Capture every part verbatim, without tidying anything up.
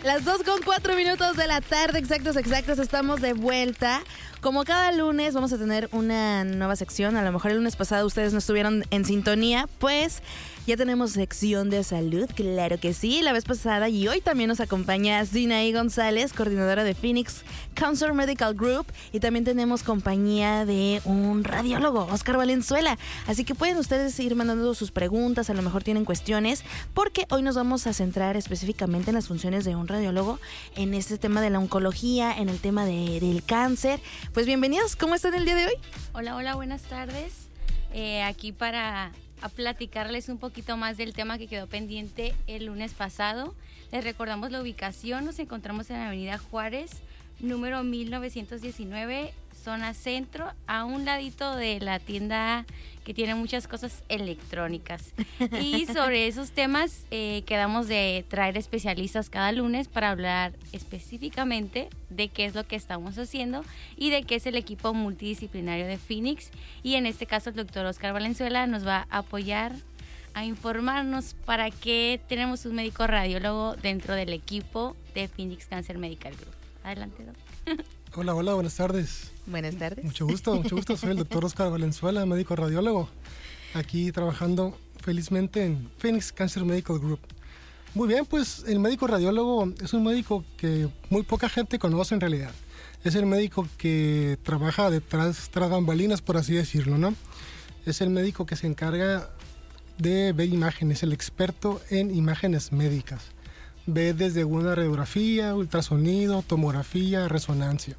Las dos con cuatro minutos de la tarde, exactos, exactos, estamos de vuelta. Como cada lunes vamos a tener una nueva sección. A lo mejor el lunes pasado ustedes no estuvieron en sintonía, pues ya tenemos sección de salud, claro que sí, la vez pasada. Y hoy también nos acompaña Sinaí González, coordinadora de Phoenix Cancer Medical Group. Y también tenemos compañía de un radiólogo, Oscar Valenzuela. Así que pueden ustedes ir mandando sus preguntas, a lo mejor tienen cuestiones, porque hoy nos vamos a centrar específicamente en las funciones de un radiólogo, en este tema de la oncología, en el tema de, del cáncer. Pues bienvenidos, ¿cómo están el día de hoy? Hola, hola, buenas tardes. Eh, aquí para a platicarles un poquito más del tema que quedó pendiente el lunes pasado. Les recordamos la ubicación, nos encontramos en la avenida Juárez, número mil novecientos diecinueve, zona centro, a un ladito de la tienda que tiene muchas cosas electrónicas. Y sobre esos temas eh, quedamos de traer especialistas cada lunes para hablar específicamente de qué es lo que estamos haciendo y de qué es el equipo multidisciplinario de Phoenix. Y en este caso el doctor Oscar Valenzuela nos va a apoyar a informarnos para qué tenemos un médico radiólogo dentro del equipo de Phoenix Cancer Medical Group. Adelante, doctor. Hola, hola, buenas tardes. Buenas tardes. Mucho gusto, mucho gusto. Soy el doctor Oscar Valenzuela, médico radiólogo, aquí trabajando felizmente en Phoenix Cancer Medical Group. Muy bien, pues el médico radiólogo es un médico que muy poca gente conoce en realidad. Es el médico que trabaja detrás, tras bambalinas, por así decirlo, ¿no? Es el médico que se encarga de ver imágenes, el experto en imágenes médicas. Ve desde una radiografía, ultrasonido, tomografía, resonancia.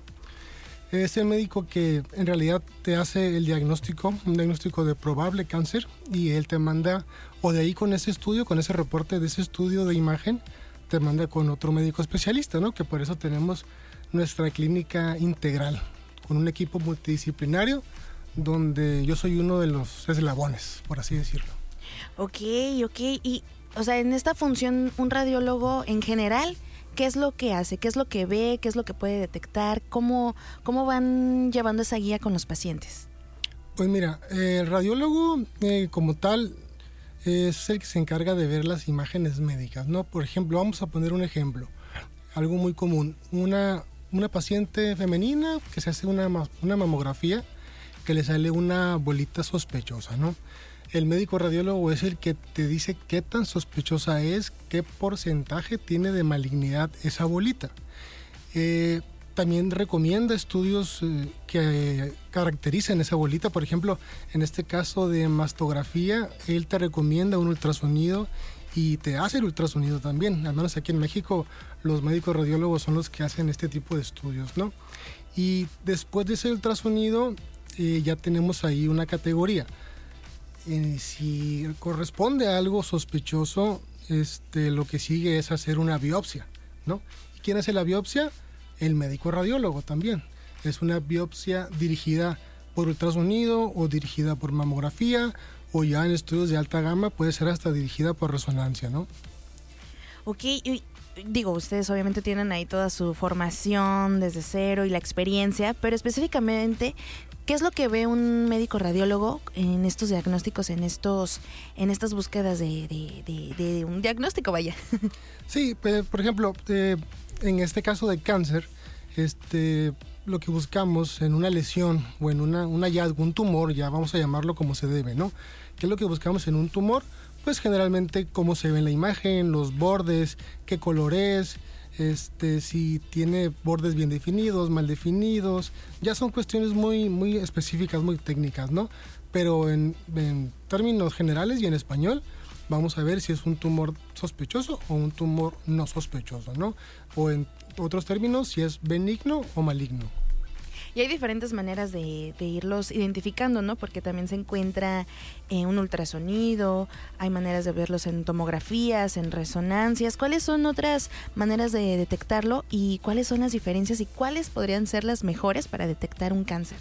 Es el médico que en realidad te hace el diagnóstico, un diagnóstico de probable cáncer, y él te manda, o de ahí con ese estudio, con ese reporte de ese estudio de imagen, te manda con otro médico especialista, ¿no? Que por eso tenemos nuestra clínica integral, con un equipo multidisciplinario, donde yo soy uno de los eslabones, por así decirlo. Ok, ok, y o sea, en esta función, un radiólogo en general, ¿qué es lo que hace? ¿Qué es lo que ve? ¿Qué es lo que puede detectar? ¿Cómo, cómo van llevando esa guía con los pacientes? Pues mira, el radiólogo eh, como tal es el que se encarga de ver las imágenes médicas, ¿no? Por ejemplo, vamos a poner un ejemplo, algo muy común. Una, una paciente femenina que se hace una, una mamografía, que le sale una bolita sospechosa, ¿no? El médico radiólogo es el que te dice qué tan sospechosa es, qué porcentaje tiene de malignidad esa bolita. Eh, también recomienda estudios eh, que caractericen esa bolita. Por ejemplo, en este caso de mastografía, él te recomienda un ultrasonido y te hace el ultrasonido también. Al menos aquí en México, los médicos radiólogos son los que hacen este tipo de estudios, ¿no? Y después de ese ultrasonido, eh, ya tenemos ahí una categoría. Eh, si corresponde a algo sospechoso, este, lo que sigue es hacer una biopsia, ¿no? ¿Y quién hace la biopsia? El médico radiólogo también. Es una biopsia dirigida por ultrasonido o dirigida por mamografía, o ya en estudios de alta gama puede ser hasta dirigida por resonancia, ¿no? Ok, y digo, ustedes obviamente tienen ahí toda su formación desde cero y la experiencia, pero específicamente, ¿qué es lo que ve un médico radiólogo en estos diagnósticos, en estos, en estas búsquedas de, de, de, de un diagnóstico, vaya? Sí, por ejemplo, eh, en este caso de cáncer, este, lo que buscamos en una lesión o en una, un hallazgo, un tumor, ya vamos a llamarlo como se debe, ¿no? ¿Qué es lo que buscamos en un tumor? Pues generalmente cómo se ve en la imagen, los bordes, qué color es, este, si tiene bordes bien definidos, mal definidos. Ya son cuestiones muy, muy específicas, muy técnicas, ¿no? Pero en, en términos generales y en español, vamos a ver si es un tumor sospechoso o un tumor no sospechoso, ¿no? O en otros términos, si es benigno o maligno. Y hay diferentes maneras de, de irlos identificando, ¿no? Porque también se encuentra en un ultrasonido, hay maneras de verlos en tomografías, en resonancias. ¿Cuáles son otras maneras de detectarlo y cuáles son las diferencias y cuáles podrían ser las mejores para detectar un cáncer?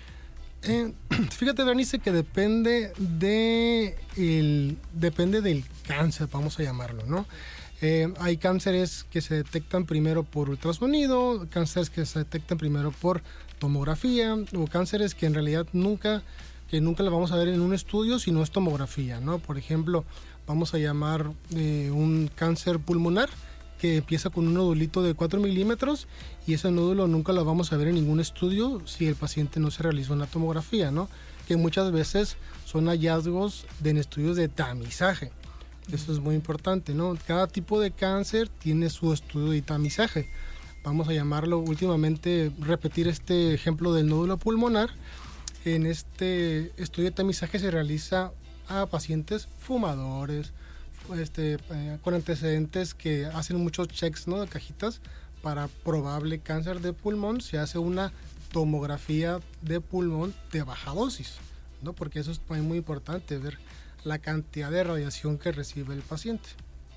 Eh, fíjate, Bernice, que depende de el, depende del cáncer, vamos a llamarlo, ¿no? Eh, hay cánceres que se detectan primero por ultrasonido, cánceres que se detectan primero por tomografía, o cánceres que en realidad nunca, que nunca lo vamos a ver en un estudio si no es tomografía, ¿no? Por ejemplo, vamos a llamar eh, un cáncer pulmonar que empieza con un nodulito de cuatro milímetros y ese nódulo nunca lo vamos a ver en ningún estudio si el paciente no se realizó una tomografía, ¿no? Que muchas veces son hallazgos de en estudios de tamizaje. Eso es muy importante, ¿no? Cada tipo de cáncer tiene su estudio de tamizaje. Vamos a llamarlo últimamente, repetir este ejemplo del nódulo pulmonar. En este estudio de tamizaje se realiza a pacientes fumadores, este, eh, con antecedentes que hacen muchos checks, ¿no? De cajitas para probable cáncer de pulmón. Se hace una tomografía de pulmón de baja dosis, ¿no? Porque eso es muy, muy importante, ver la cantidad de radiación que recibe el paciente.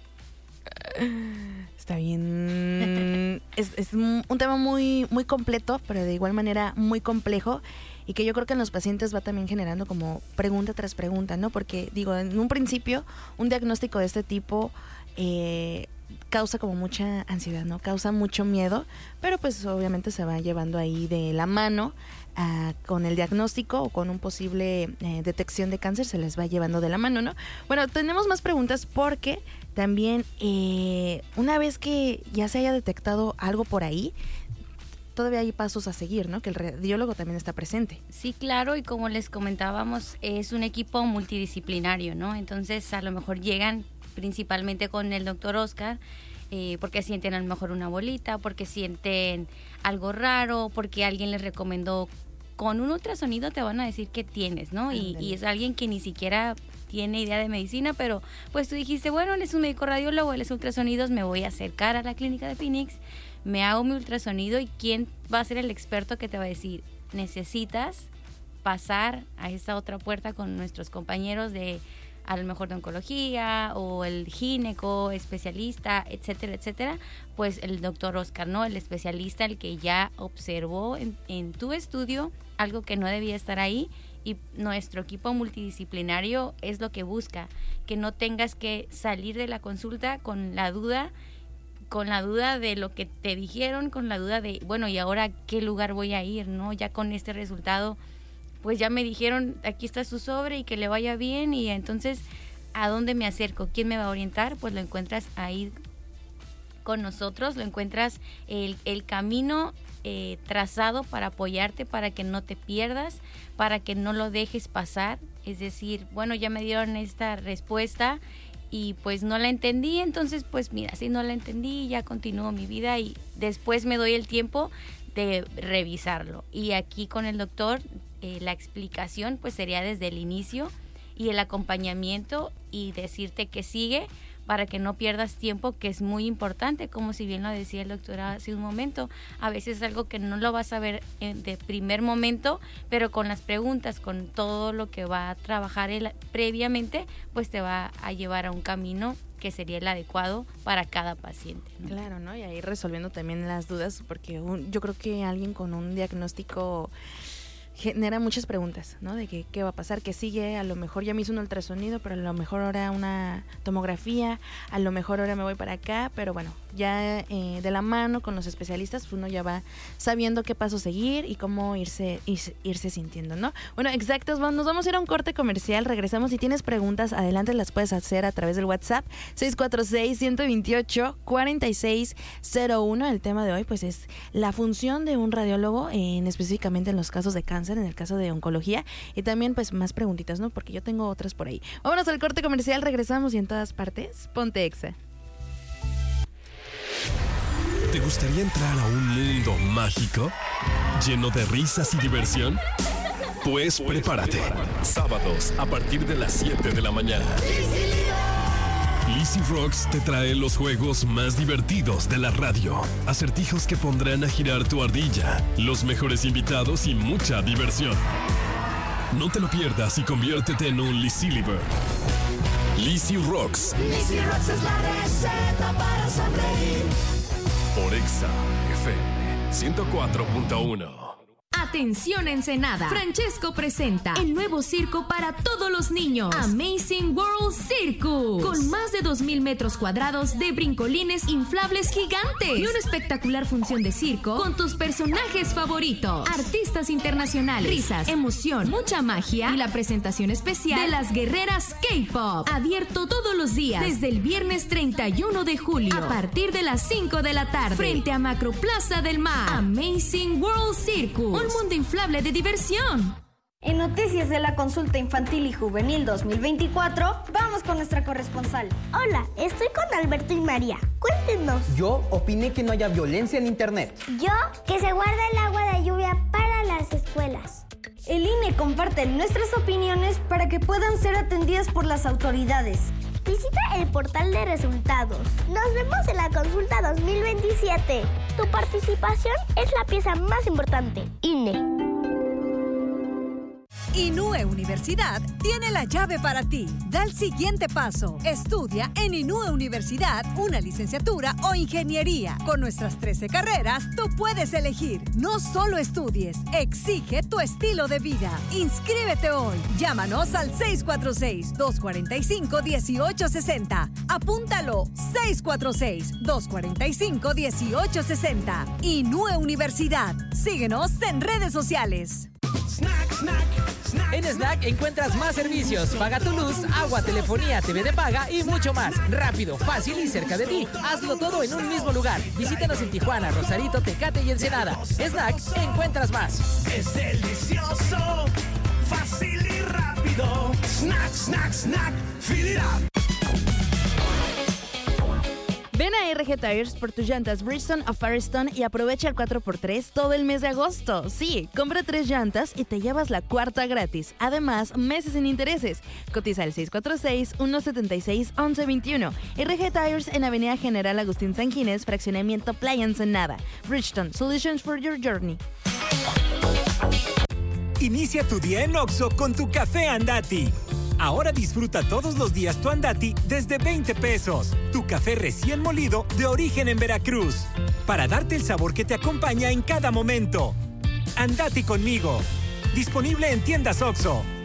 Está bien. Es, es un tema muy, muy completo, pero de igual manera muy complejo, y que yo creo que en los pacientes va también generando como pregunta tras pregunta, ¿no? Porque, digo, en un principio, un diagnóstico de este tipo eh, causa como mucha ansiedad, ¿no? Causa mucho miedo, pero pues obviamente se va llevando ahí de la mano uh, con el diagnóstico o con un posible eh, detección de cáncer, se les va llevando de la mano, ¿no? Bueno, tenemos más preguntas porque también eh, una vez que ya se haya detectado algo por ahí, todavía hay pasos a seguir, ¿no? Que el radiólogo también está presente. Sí, claro, y como les comentábamos, es un equipo multidisciplinario, ¿no? Entonces, a lo mejor llegan principalmente con el doctor Oscar, eh, porque sienten a lo mejor una bolita, porque sienten algo raro, porque alguien les recomendó. Con un ultrasonido te van a decir qué tienes, ¿no? Y, y es alguien que ni siquiera tiene idea de medicina, pero pues tú dijiste, bueno, él es un médico radiólogo, él es ultrasonidos, me voy a acercar a la clínica de Phoenix, me hago mi ultrasonido, y ¿quién va a ser el experto que te va a decir? Necesitas pasar a esa otra puerta con nuestros compañeros de, a lo mejor de oncología, o el gineco, especialista, etcétera, etcétera. Pues el doctor Oscar, ¿no? El especialista, el que ya observó en, en tu estudio algo que no debía estar ahí, y nuestro equipo multidisciplinario es lo que busca, que no tengas que salir de la consulta con la duda, con la duda de lo que te dijeron, con la duda de, bueno, ¿y ahora qué lugar voy a ir, no? Ya con este resultado, pues ya me dijeron, aquí está su sobre y que le vaya bien, y entonces, ¿a dónde me acerco? ¿Quién me va a orientar? Pues lo encuentras ahí con nosotros, lo encuentras el, el camino eh, trazado para apoyarte, para que no te pierdas, para que no lo dejes pasar. Es decir, bueno, ya me dieron esta respuesta y pues no la entendí, entonces pues mira, si no la entendí, ya continúo mi vida y después me doy el tiempo de revisarlo. Y aquí con el doctor, eh, la explicación pues sería desde el inicio, y el acompañamiento, y decirte que sigue para que no pierdas tiempo, que es muy importante, como si bien lo decía el doctor hace un momento. A veces es algo que no lo vas a ver de primer momento, pero con las preguntas, con todo lo que va a trabajar él previamente, pues te va a llevar a un camino que sería el adecuado para cada paciente, ¿no? Claro, ¿no? Y ahí resolviendo también las dudas, porque un, yo creo que alguien con un diagnóstico genera muchas preguntas, ¿no? De que qué va a pasar, qué sigue, a lo mejor ya me hizo un ultrasonido, pero a lo mejor ahora una tomografía, a lo mejor ahora me voy para acá, pero bueno, ya eh, de la mano con los especialistas, uno ya va sabiendo qué paso seguir y cómo irse, irse, irse sintiendo, ¿no? Bueno, exactos, nos vamos a ir a un corte comercial, regresamos. Si tienes preguntas, adelante, las puedes hacer a través del WhatsApp seis cuatro seis, uno dos ocho, cuatro seis cero uno. El tema de hoy pues es la función de un radiólogo, en específicamente en los casos de cáncer, en el caso de oncología, y también pues más preguntitas, ¿no? Porque yo tengo otras por ahí. Vámonos al corte comercial, regresamos, y en todas partes, ponte Exa. ¿Te gustaría entrar a un mundo mágico? ¿Lleno de risas y diversión? Pues prepárate. Sábados a partir de las siete de la mañana. Lizzy Rocks te trae los juegos más divertidos de la radio. Acertijos que pondrán a girar tu ardilla, los mejores invitados y mucha diversión. No te lo pierdas y conviértete en un Lizzy-liver. Lizzy Rocks. Lizzy Rocks es la receta para sonreír. Por Exa F M ciento cuatro punto uno. Atención Ensenada. Francesco presenta el nuevo circo para todos los niños. Amazing World Circus. Con más de dos mil metros cuadrados de brincolines inflables gigantes. Y una espectacular función de circo con tus personajes favoritos. Artistas internacionales, risas, emoción, mucha magia y la presentación especial de las guerreras K-pop. Abierto todos los días desde el viernes treinta y uno de julio a partir de las cinco de la tarde frente a Macroplaza del Mar. Amazing World Circus, un mundo inflable de diversión. En Noticias de la Consulta Infantil y Juvenil dos mil veinticuatro, vamos con nuestra corresponsal. Hola, estoy con Alberto y María. Cuéntenos. Yo opiné que no haya violencia en internet. Yo, que se guarda el agua de lluvia para las escuelas. El I N E comparte nuestras opiniones para que puedan ser atendidas por las autoridades. Visita el portal de resultados. Nos vemos en la consulta dos mil veintisiete. Tu participación es la pieza más importante. I N E. Inúe Universidad tiene la llave para ti. Da el siguiente paso. Estudia en Inúe Universidad una licenciatura o ingeniería. Con nuestras trece carreras, tú puedes elegir. No solo estudies, exige tu estilo de vida. Inscríbete hoy. Llámanos al seis cuatro seis, dos cuatro cinco, uno ocho seis cero. Apúntalo. seis cuatro seis, dos cuatro cinco, uno ocho seis cero. Inúe Universidad. Síguenos en redes sociales. Snack, snack, snack. En Snack encuentras más servicios. Paga tu luz, agua, telefonía, T V de paga y mucho más. Rápido, fácil y cerca de ti. Hazlo todo en un mismo lugar. Visítanos en Tijuana, Rosarito, Tecate y Ensenada. Snack, encuentras más. Es delicioso, fácil y rápido. Snack, snack, snack, fill it up. Ven a R G Tires por tus llantas Bridgestone o Firestone y aprovecha el cuatro por tres todo el mes de agosto. Sí, compra tres llantas y te llevas la cuarta gratis. Además, meses sin intereses. Cotiza al seis cuatro seis, uno siete seis, once veintiuno. R G Tires en Avenida General Agustín Sanguínez, Fraccionamiento Playa Ensenada. Bridgestone, Solutions for your journey. Inicia tu día en Oxxo con tu café Andati. Ahora disfruta todos los días tu Andati desde veinte pesos. Tu café recién molido de origen en Veracruz. Para darte el sabor que te acompaña en cada momento. Andati conmigo. Disponible en tiendas Oxxo.